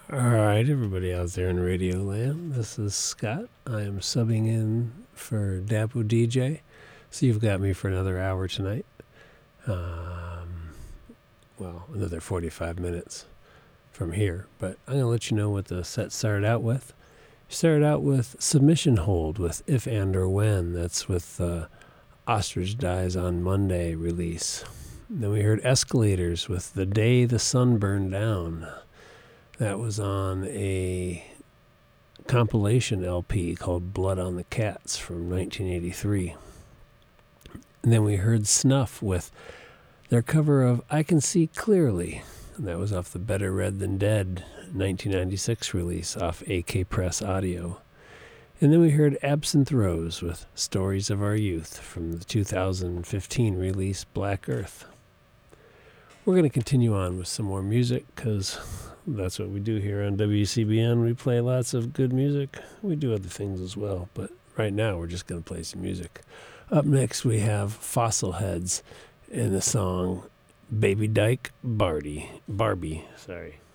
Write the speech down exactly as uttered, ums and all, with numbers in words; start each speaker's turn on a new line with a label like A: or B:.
A: All right, everybody out there in Radio Land, this is Scott. I am subbing in for Dapu D J, so you've got me for another hour tonight. Um, well, another forty-five minutes from here, but I'm going to let you know what the set started out with. Started out with Submission Hold with If and or When. That's with uh, Ostrich Dies on Monday release. Then we heard Escalators with The Day the Sun Burned Down. That was on a compilation L P called Blood on the Cats from nineteen eighty-three. And then we heard Snuff with their cover of I Can See Clearly. And that was off the Better Red Than Dead nineteen ninety-six release off A K Press Audio. And then we heard Absinthe Rose with Stories of Our Youth from the two thousand fifteen release Black Earth. We're going to continue on with some more music because that's what we do here on W C B N. We play lots of good music. We do other things as well, but right now we're just going to play some music. Up next we have Fossil Heads in the song Baby Dyke Barbie. Barbie, sorry.